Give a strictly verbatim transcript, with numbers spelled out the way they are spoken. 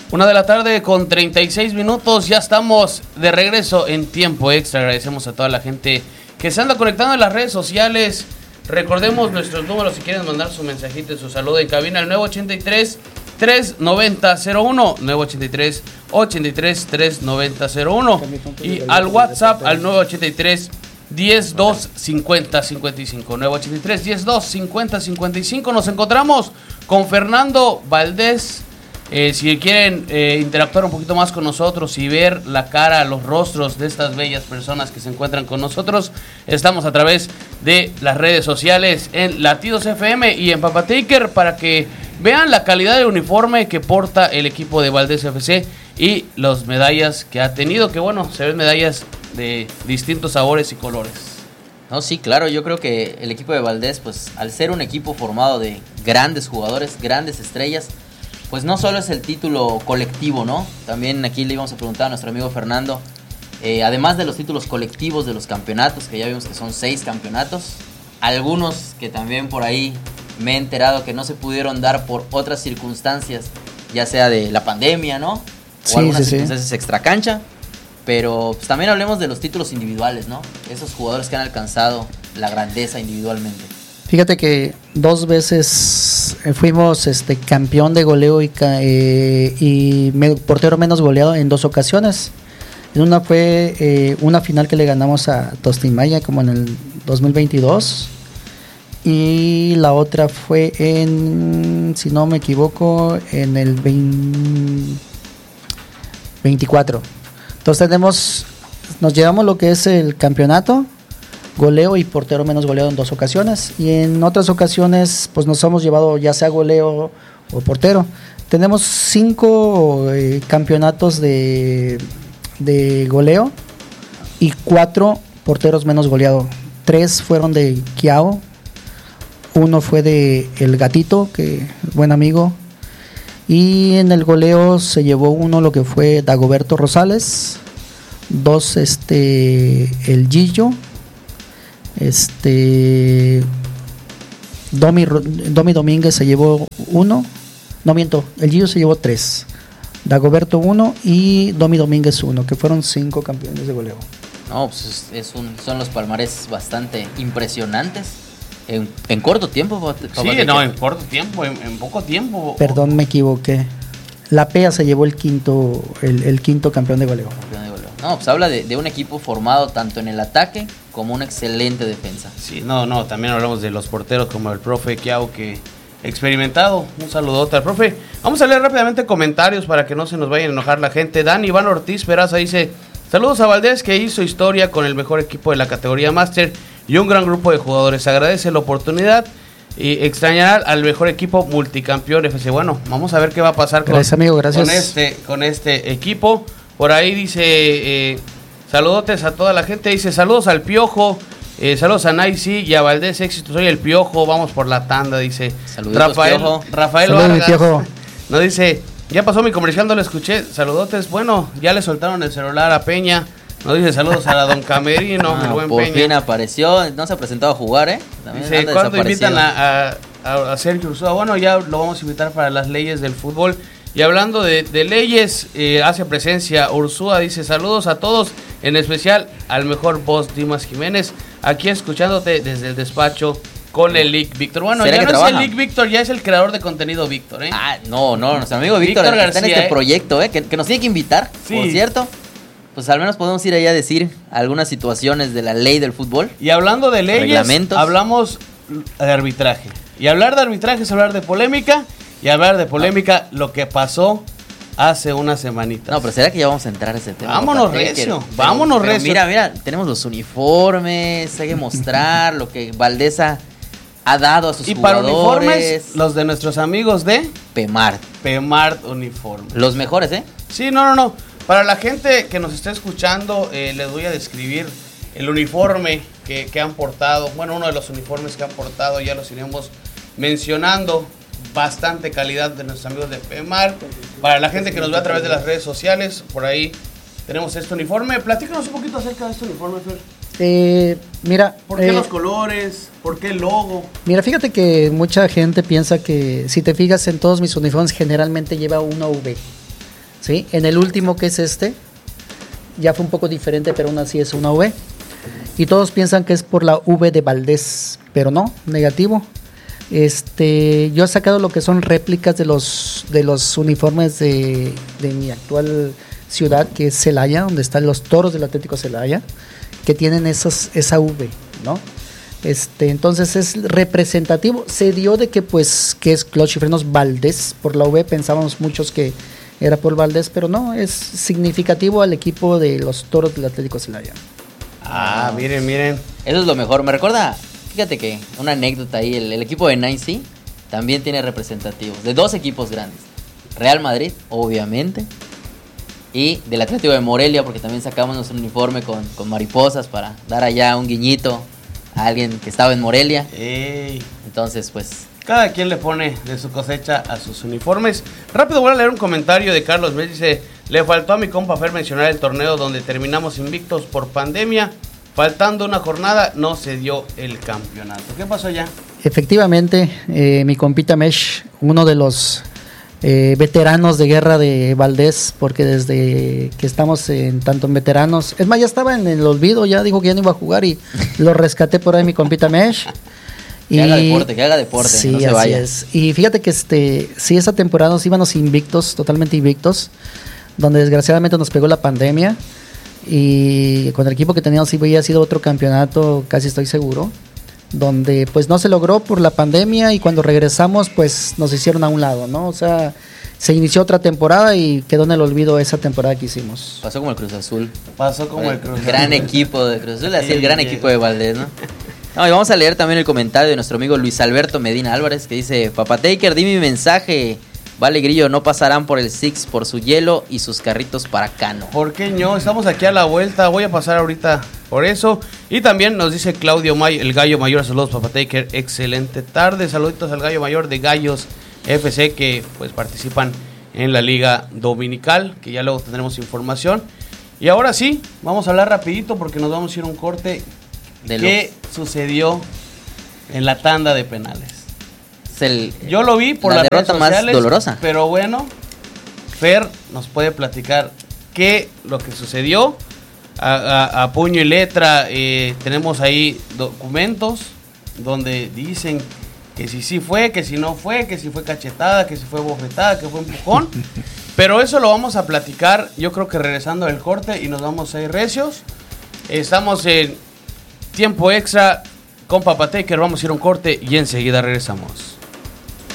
Una de la tarde con treinta y seis minutos, ya estamos de regreso en tiempo extra. Agradecemos a toda la gente que se anda conectando en las redes sociales. Recordemos nuestros números si quieren mandar su mensajito y su saludo en cabina al nueve ochenta y tres, trescientos noventa cero uno, nueve ochenta y tres, ochenta y tres, trescientos noventa cero uno y al WhatsApp al nueve ochenta y tres, diez dos cincuenta cincuenta y cinco, nueve ochenta y tres, diez dos cincuenta cincuenta y cinco. Nos encontramos con Fernando Valdés. Eh, si quieren eh, interactuar un poquito más con nosotros y ver la cara, los rostros de estas bellas personas que se encuentran con nosotros, estamos a través de las redes sociales en Latidos F M y en Papataker para que vean la calidad del uniforme que porta el equipo de Valdés F C y las medallas que ha tenido, que bueno, se ven medallas de distintos sabores y colores. No, sí, claro, yo creo que el equipo de Valdés, pues al ser un equipo formado de grandes jugadores, grandes estrellas, pues no solo es el título colectivo, ¿no? También aquí le íbamos a preguntar a nuestro amigo Fernando, eh, además de los títulos colectivos de los campeonatos, que ya vimos que son seis campeonatos, algunos que también por ahí me he enterado que no se pudieron dar por otras circunstancias, ya sea de la pandemia, ¿no? O sí, algunas sí, circunstancias sí. extracancha, pero pues también hablemos de los títulos individuales, ¿no? Esos jugadores que han alcanzado la grandeza individualmente. Fíjate que dos veces fuimos este campeón de goleo y, eh, y me, portero menos goleado en dos ocasiones. En una fue eh, una final que le ganamos a Tostimaya como en el dos mil veintidós y la otra fue en, si no me equivoco, en el veinte veinticuatro. Entonces tenemos, nos llevamos lo que es el campeonato, goleo y portero menos goleado en dos ocasiones, y en otras ocasiones pues nos hemos llevado ya sea goleo o portero. Tenemos cinco eh, campeonatos de, de goleo y cuatro porteros menos goleado. Tres fueron de Quiao, uno fue de El Gatito, que es buen amigo, y en el goleo se llevó uno lo que fue Dagoberto Rosales, dos este el Gillo, Este Domi, Domi Domínguez se llevó uno, no miento, el Gillo se llevó tres, Dagoberto uno y Domi Domínguez uno, que fueron cinco campeones de goleo. No, pues es, es un, son los palmares bastante impresionantes en, en corto tiempo. Sí, no, en corto tiempo, en, en poco tiempo. Perdón, me equivoqué. La P E A se llevó el quinto, el, el quinto campeón de goleo. Campeón de goleo. No, pues habla de, de un equipo formado tanto en el ataque como una excelente defensa. Sí, no, no, también hablamos de los porteros como el profe Quiao, que experimentado. Un saludote al profe. Vamos a leer rápidamente comentarios para que no se nos vaya a enojar la gente. Dan Iván Ortiz Peraza dice: saludos a Valdés, que hizo historia con el mejor equipo de la categoría Máster y un gran grupo de jugadores. Agradece la oportunidad y extrañará al mejor equipo multicampeón F C. Bueno, vamos a ver qué va a pasar con, gracias, amigo, gracias. con, este, con este equipo. Por ahí dice, eh, saludotes a toda la gente. Dice, saludos al Piojo, eh, saludos a Naisi y a Valdés, éxito, soy el Piojo, vamos por la tanda, dice. Saludos, Rafael, Piojo. Rafael Saludos, Vargas. Piojo. Nos dice, ya pasó mi comercial, no lo escuché. Saludotes, bueno, ya le soltaron el celular a Peña. Nos dice saludos a la Don Camerino, Ah, el buen por Peña. fin apareció, no se ha presentado a jugar, ¿eh? También Dice, anda ¿cuándo desaparecido. invitan a, a, a Sergio Ursúa? Bueno, ya lo vamos a invitar para las leyes del fútbol. Y hablando de, de leyes, eh, hace presencia Ursúa, dice, saludos a todos, en especial al mejor boss Dimas Jiménez, aquí escuchándote desde el despacho con el Lick Víctor. Bueno, ya no trabaja? es el Lick Víctor, ya es el creador de contenido Víctor, ¿eh? Ah, no, no, nuestro amigo Víctor, Víctor está en García, este ¿eh? proyecto, ¿eh? Que, que nos tiene que invitar, Sí. por cierto. Pues al menos podemos ir allá a decir algunas situaciones de la ley del fútbol. Y hablando de leyes, Reglamentos. hablamos de arbitraje. Y hablar de arbitraje es hablar de polémica, y hablar de polémica, lo que pasó hace unas semanitas. No, pero será que ya vamos a entrar a ese tema. Vámonos Papá, recio, pero- vámonos pero recio. Mira, mira, tenemos los uniformes, hay que mostrar lo que Valdesa ha dado a sus Y para jugadores. uniformes, los de nuestros amigos de Pemart, Pemart Uniforme. los mejores, ¿eh? Sí, no, no, no. Para la gente que nos está escuchando, eh, les voy a describir el uniforme que, que han portado. Bueno, uno de los uniformes que han portado, ya los iremos mencionando. Bastante calidad de nuestros amigos de Pemart. Para la gente que nos ve a través de las redes sociales, por ahí tenemos este uniforme. Platícanos un poquito acerca de este uniforme, Fer. Eh, mira, ¿Por qué eh, los colores? ¿Por qué el logo? mira, fíjate que mucha gente piensa que si te fijas en todos mis uniformes generalmente lleva una V. ¿sí? En el último, que es este, ya fue un poco diferente, pero aún así es una V. Y todos piensan que es por la V de Valdés, pero no, negativo. Este, yo he sacado lo que son réplicas de los de los uniformes de, de mi actual ciudad, que es Celaya, donde están los toros del Atlético Celaya, que tienen esas, esa V, ¿no? Este, entonces es representativo. Se dio de que pues que es Clutch y Frenos Valdés por la V, pensábamos muchos que era por Valdés, pero no, es significativo al equipo de los toros del Atlético Celaya. Ah, miren, miren. Eso es lo mejor. Me recuerda, fíjate que una anécdota ahí, el, el equipo de Nine C también tiene representativos de dos equipos grandes. Real Madrid, obviamente, y del Atlético de Morelia, porque también sacamos nuestro uniforme con, con mariposas para dar allá un guiñito a alguien que estaba en Morelia. Ey. Entonces, pues... Cada quien le pone de su cosecha a sus uniformes. Rápido voy a leer un comentario de Carlos Mes. Dice, le faltó a mi compa Fer mencionar el torneo donde terminamos invictos por pandemia. Faltando una jornada, no se dio el campeonato. ¿Qué pasó ya? Efectivamente, eh, mi compita Mesh, uno de los eh, veteranos de guerra de Valdés, porque desde que estamos en tanto en veteranos, es más, ya estaba en el olvido, ya dijo que ya no iba a jugar y lo rescaté por ahí mi compita Mesh. Que y, haga deporte, que haga deporte, sí, no se así vaya. Es. Y fíjate que este, sí, esa temporada nos íbamos invictos, totalmente invictos, donde desgraciadamente nos pegó la pandemia. Y con el equipo que teníamos sí había sido otro campeonato, casi estoy seguro, donde pues no se logró por la pandemia y cuando regresamos pues nos hicieron a un lado, ¿no? O sea, se inició otra temporada y quedó en el olvido esa temporada que hicimos. Pasó como el Cruz Azul. Pasó como el Cruz Azul. Gran equipo de Cruz Azul, así Sí, el gran sí. equipo de Valdés, ¿no? No, y vamos a leer también el comentario de nuestro amigo Luis Alberto Medina Álvarez, que dice, Papa Taker, di mi mensaje. Vale, Grillo, no pasarán por el Six por su hielo y sus carritos para Cano. ¿Por qué no? Estamos aquí a la vuelta. Voy a pasar ahorita por eso. Y también nos dice Claudio May, el Gallo Mayor. Saludos, Papa Taker. Excelente tarde. Saluditos al Gallo Mayor de Gallos F C, que pues participan en la Liga Dominical, que ya luego tendremos información. Y ahora sí, vamos a hablar rapidito porque nos vamos a ir a un corte. De ¿Qué lo... sucedió en la tanda de penales? El, Yo lo vi por la las derrota redes más sociales, dolorosa. Pero bueno, Fer nos puede platicar qué lo que sucedió a, a, a puño y letra. Eh, tenemos ahí documentos donde dicen que si sí fue, que si no fue, que si fue cachetada, que si fue bofetada, que fue empujón. Pero eso lo vamos a platicar, yo creo que regresando del corte, y nos vamos a ir recios. Estamos en tiempo extra con Papa Taker, vamos a ir a un corte y enseguida regresamos.